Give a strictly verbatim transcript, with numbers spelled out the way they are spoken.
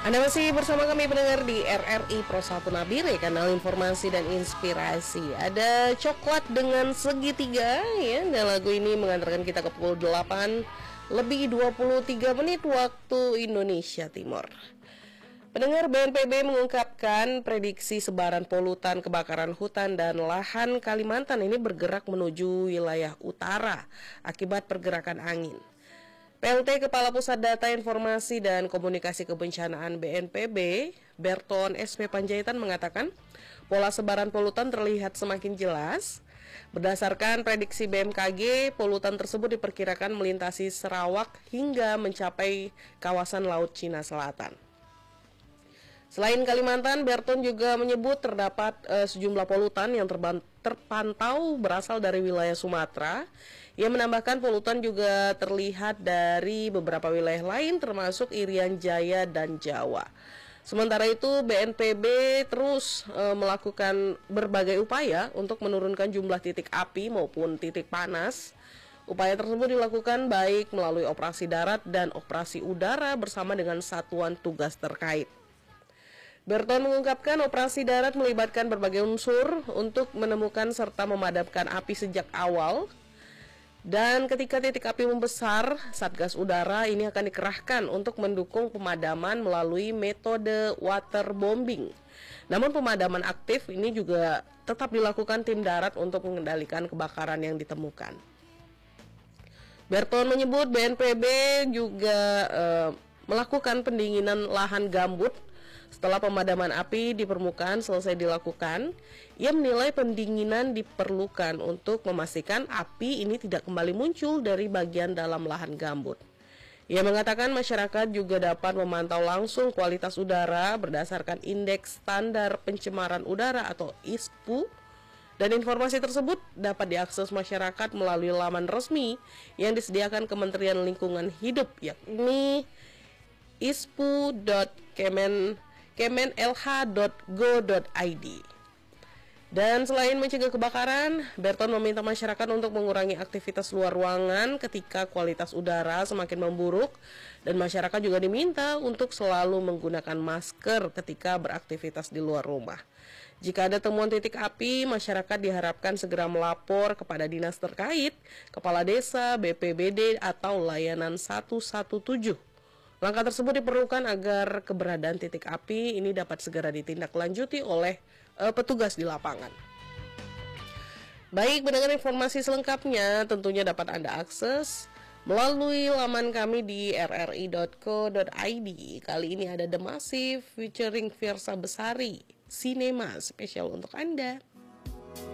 Anda masih bersama kami pendengar di R R I Pro satu Nabire, kanal informasi dan inspirasi. Ada coklat dengan segitiga ya, dan lagu ini mengantarkan kita ke pukul delapan lebih dua puluh tiga menit waktu Indonesia Timur. Pendengar, B N P B mengungkapkan prediksi sebaran polutan kebakaran hutan dan lahan Kalimantan ini bergerak menuju wilayah utara akibat pergerakan angin. P L T Kepala Pusat Data Informasi dan Komunikasi Kebencanaan B N P B, Berton S P Panjaitan mengatakan, pola sebaran polutan terlihat semakin jelas. Berdasarkan prediksi B M K G, polutan tersebut diperkirakan melintasi Sarawak hingga mencapai kawasan Laut Cina Selatan. Selain Kalimantan, Berton juga menyebut terdapat uh, sejumlah polutan yang terpantau berasal dari wilayah Sumatera. Ia menambahkan polutan juga terlihat dari beberapa wilayah lain termasuk Irian Jaya dan Jawa. Sementara itu, B N P B terus uh, melakukan berbagai upaya untuk menurunkan jumlah titik api maupun titik panas. Upaya tersebut dilakukan baik melalui operasi darat dan operasi udara bersama dengan satuan tugas terkait. Berton mengungkapkan operasi darat melibatkan berbagai unsur untuk menemukan serta memadamkan api sejak awal. Dan ketika titik api membesar, Satgas Udara ini akan dikerahkan untuk mendukung pemadaman melalui metode waterbombing. Namun pemadaman aktif ini juga tetap dilakukan tim darat untuk mengendalikan kebakaran yang ditemukan. Berton menyebut B N P B juga eh, melakukan pendinginan lahan gambut. Setelah pemadaman api di permukaan selesai dilakukan, ia menilai pendinginan diperlukan untuk memastikan api ini tidak kembali muncul dari bagian dalam lahan gambut. Ia mengatakan masyarakat juga dapat memantau langsung kualitas udara berdasarkan Indeks Standar Pencemaran Udara atau I S P U, dan informasi tersebut dapat diakses masyarakat melalui laman resmi yang disediakan Kementerian Lingkungan Hidup, yakni ispu dot kemen kemenlh dot go dot i d. Dan selain mencegah kebakaran, Berton meminta masyarakat untuk mengurangi aktivitas luar ruangan ketika kualitas udara semakin memburuk, dan masyarakat juga diminta untuk selalu menggunakan masker ketika beraktivitas di luar rumah. Jika ada temuan titik api, masyarakat diharapkan segera melapor kepada dinas terkait, kepala desa, B P B D, atau layanan satu satu tujuh. Langkah tersebut diperlukan agar keberadaan titik api ini dapat segera ditindaklanjuti oleh uh, petugas di lapangan. Baik, mendengar informasi selengkapnya tentunya dapat Anda akses melalui laman kami di r r i dot co dot i d. Kali ini ada The Massive featuring Fiersa Besari, Cinema spesial untuk Anda.